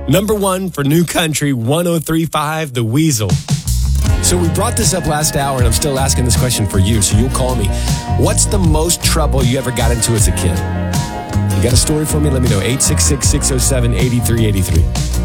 Number one for New Country 103.5, The Weasel. So we brought this up last hour, and I'm still asking this question for you, so you'll call me. What's the most trouble you ever got into as a kid? You got a story for me? Let me know. 866-607-8383.